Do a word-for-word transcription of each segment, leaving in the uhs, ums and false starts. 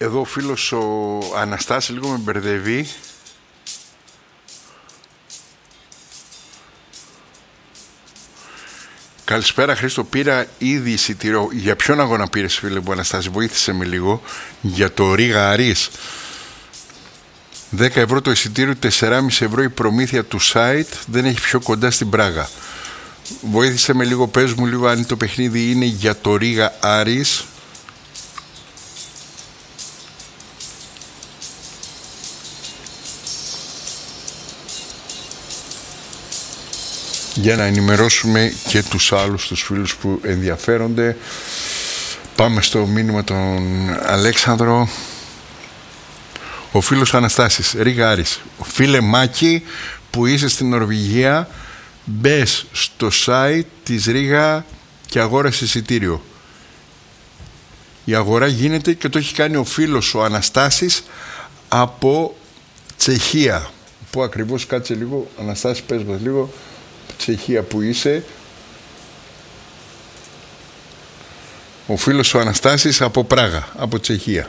Εδώ ο φίλος ο Αναστάσης λίγο με μπερδεύει. Καλησπέρα Χρήστο, πήρα ήδη εισιτήριο. Για ποιον αγώνα πήρες φίλε μου Αναστάση, βοήθησε με λίγο. Για το Ρίγα Αρής. δέκα ευρώ το εισιτήριο, τέσσερα κόμμα πέντε ευρώ η προμήθεια του site. Δεν έχει πιο κοντά στην Πράγα. Βοήθησε με λίγο, πες μου λίγο αν το παιχνίδι είναι για το Ρίγα Άρης. Για να ενημερώσουμε και τους άλλους τους φίλους που ενδιαφέρονται. Πάμε στο μήνυμα τον Αλέξανδρο. Ο φίλος Αναστάσης, Ρίγα Άρης. Φίλε Μάκη που είσαι στην Νορβηγία, μπες στο site της Ρίγα και αγόρασε εισιτήριο. Η αγορά γίνεται και το έχει κάνει ο φίλος ο Αναστάσης από Τσεχία. Πού ακριβώς, κάτσε λίγο Αναστάση, πες μας λίγο Τσεχία που είσαι. Ο φίλος ο Αναστάσης από Πράγα, από Τσεχία.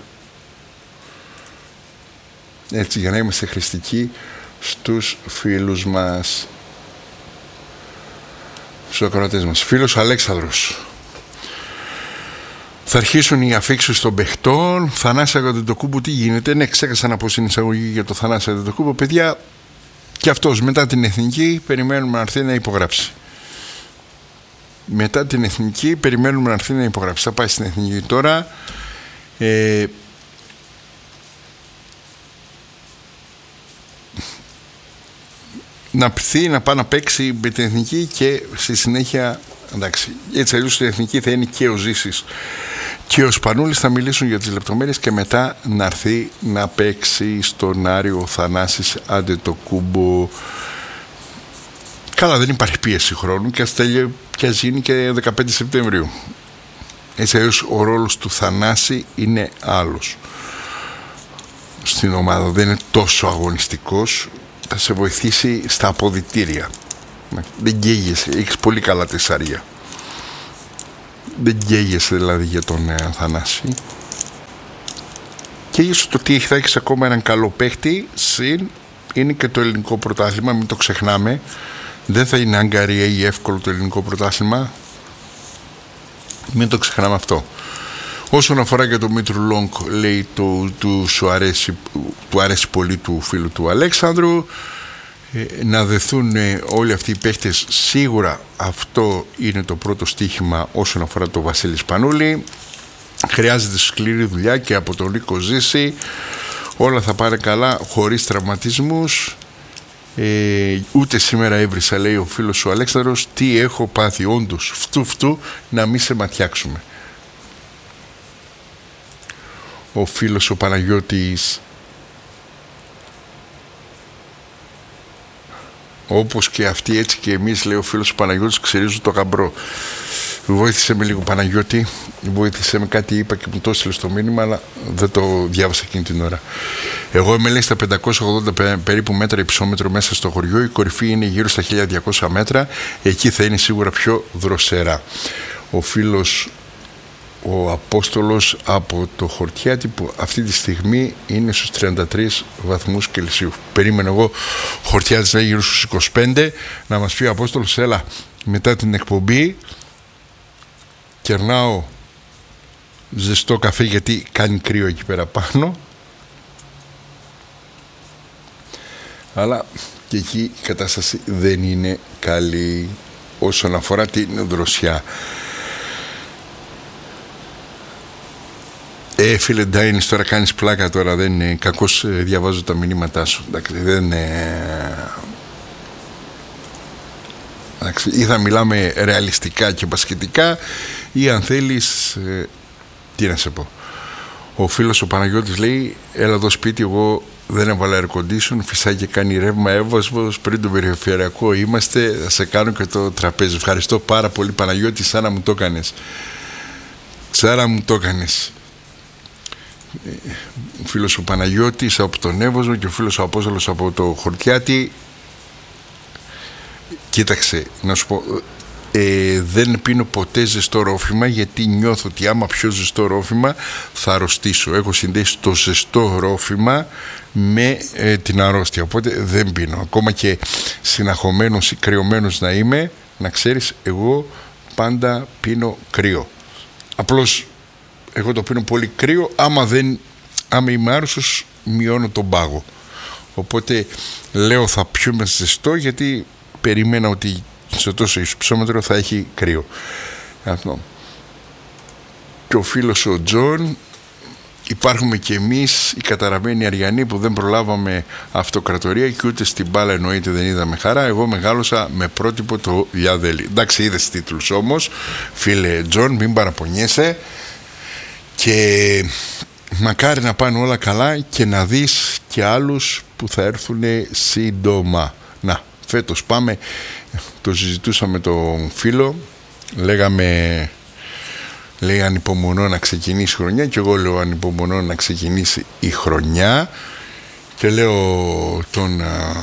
Έτσι για να είμαστε χρηστικοί στους φίλους μας, στους ακροατές μας. Φίλος Αλέξανδρος. Θα αρχίσουν οι αφήξεις των παιχτών. Θανάση Αντετοκούμπου, τι γίνεται? Ναι, ξέχασα να πω στην εισαγωγή για το Θανάση Αντετοκούμπου. Παιδιά, και αυτός μετά την εθνική περιμένουμε να έρθει να υπογράψει. Μετά την εθνική περιμένουμε να έρθει να υπογράψει. Θα πάει στην εθνική τώρα. Ε, να πηθεί, να πάει να παίξει με την εθνική και στη συνέχεια, εντάξει, έτσι αλλιώς στην εθνική θα είναι και ο Ζήσης και ο Σπανούλης, θα μιλήσουν για τις λεπτομέρειες και μετά να έρθει να παίξει στον Άριο Θανάσης Αντετοκούμπο. Καλά, δεν υπάρχει πίεση χρόνου και ας, τέλει, και ας γίνει και δεκαπέντε Σεπτεμβρίου. Έτσι αλλιώς ο ρόλος του Θανάση είναι άλλος στην ομάδα, δεν είναι τόσο αγωνιστικός, θα σε βοηθήσει στα αποδυτήρια. Δεν καίγεσαι, έχεις πολύ καλά τεσσαρία. Δεν καίγεσαι δηλαδή για τον ε, Θανάση. Καίγεσαι το ότι θα έχεις ακόμα έναν καλό παίχτη. Συν είναι και το ελληνικό πρωτάθλημα, μην το ξεχνάμε. Δεν θα είναι αγκαρία ή εύκολο το ελληνικό πρωτάθλημα. Μην το ξεχνάμε αυτό. Όσον αφορά για το Μήτρου Λόγκ, λέει του, του, σου αρέσει, του αρέσει πολύ του φίλου του Αλέξανδρου. Ε, να δεθούν ε, όλοι αυτοί οι παίχτες, σίγουρα αυτό είναι το πρώτο στοίχημα όσον αφορά το Βασίλη Σπανούλη. Χρειάζεται σκληρή δουλειά και από τον Νίκο Ζήση. Όλα θα πάνε καλά χωρίς τραυματισμούς. Ε, ούτε σήμερα έβρισα, λέει ο φίλος ο Αλέξανδρος, τι έχω πάθει όντως φτού φτού να μην σε ματιάξουμε. Ο φίλος ο Παναγιώτης, όπως και αυτοί έτσι και εμείς, λέει ο φίλος ο Παναγιώτης, ξερίζουν το γαμπρό. Βοήθησε με λίγο Παναγιώτη, βοήθησε με κάτι, είπα και μου το έστειλε στο μήνυμα, αλλά δεν το διάβασα εκείνη την ώρα. Εγώ είμαι, λέει, στα πεντακόσια ογδόντα περίπου μέτρα υψόμετρο μέσα στο χωριό, η κορυφή είναι γύρω στα χίλια διακόσια μέτρα, εκεί θα είναι σίγουρα πιο δροσερά. Ο φίλος ο Απόστολος από το Χορτιάτι που αυτή τη στιγμή είναι στους τριάντα τρεις βαθμούς Κελσίου. Περίμενε εγώ Χορτιάτης να γύρω στους είκοσι πέντε, να μας πει ο Απόστολος, έλα μετά την εκπομπή κερνάω ζεστό καφέ γιατί κάνει κρύο εκεί πέρα πάνω, αλλά και εκεί η κατάσταση δεν είναι καλή όσον αφορά την δροσιά. Ε, φίλε Ντάινις, τώρα κάνεις πλάκα τώρα, δεν είναι κακώς, διαβάζω τα μηνύματά σου. Εντάξει, δεν είναι... Εντάξει, ή θα μιλάμε ρεαλιστικά και μπασκετικά ή αν θέλεις, ε, τι να σε πω. Ο φίλος ο Παναγιώτης λέει, έλα εδώ σπίτι, εγώ δεν έβαλα air condition, φυσάει και κάνει ρεύμα έβασμος, πριν το περιφερειακό είμαστε, θα σε κάνω και το τραπέζι. Ευχαριστώ πάρα πολύ Παναγιώτη, σαν να μου το έκανες. Σαν να μου το έκανες. Ο φίλος ο Παναγιώτης από τον Εύωσμο και ο φίλος ο Απόστολος από το Χορτιάτι. Κοίταξε, να σου πω, ε, δεν πίνω ποτέ ζεστό ρόφημα, γιατί νιώθω ότι άμα πιω ζεστό ρόφημα θα αρρωστήσω. Έχω συνδέσει το ζεστό ρόφημα με ε, την αρρώστια, οπότε δεν πίνω. Ακόμα και συναχωμένος ή κρυωμένος να είμαι, να ξέρεις, εγώ πάντα πίνω κρύο. Απλώς εγώ το πίνω πολύ κρύο, άμα, δεν, άμα είμαι άρρωστος μειώνω τον πάγο. Οπότε λέω θα πιούμε ζεστό, γιατί περιμένα ότι σε τόσο υψόμετρο θα έχει κρύο. Αυτό. Και ο φίλος ο Τζον, υπάρχουμε και εμείς οι καταραμένοι Αριανοί που δεν προλάβαμε αυτοκρατορία και ούτε στην μπάλα εννοείται δεν είδαμε χαρά. Εγώ μεγάλωσα με πρότυπο το Διαδέλη. Εντάξει, είδες τίτλους όμως, φίλε Τζον, μην παραπονιέσαι και μακάρι να πάνε όλα καλά και να δεις και άλλους που θα έρθουν σύντομα. Να, φέτος πάμε, το συζητούσα με τον φίλο, λέγαμε, λέει ανυπομονώ να ξεκινήσει η χρονιά, και εγώ λέω ανυπομονώ να ξεκινήσει η χρονιά, και λέω τον α,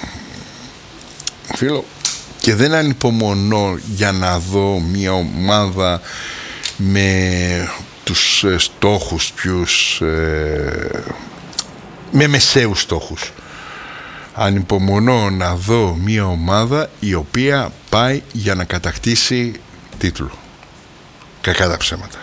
φίλο, και δεν ανυπομονώ για να δω μια ομάδα με τους ε, στόχους ποιους ε, με μεσαίους στόχους. Ανυπομονώ να δω μια ομάδα η οποία πάει για να κατακτήσει τίτλο. Κακά τα ψέματα.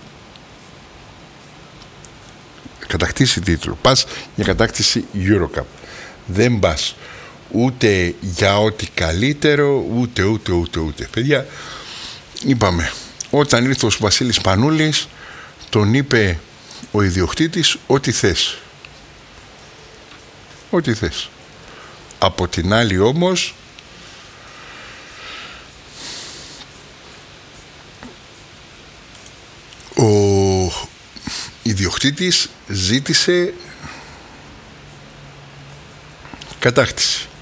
Κατακτήσει τίτλο. Πας για κατάκτηση EuroCup. Δεν πας ούτε για ό,τι καλύτερο, ούτε ούτε ούτε ούτε. Παιδιά, είπαμε, όταν ήρθε ο Βασίλης Πανούλης, τον είπε ο ιδιοκτήτης ό,τι θες. Ό,τι θες. Από την άλλη όμως, ο ιδιοκτήτης ζήτησε κατάκτηση.